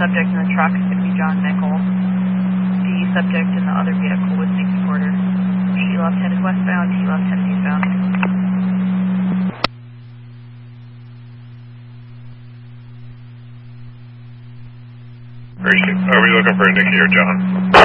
subject in the truck is going to be John Nickel. The subject in the other vehicle was Nikki Porter. She left headed westbound, he left headed eastbound. Are we looking for Nikki or John?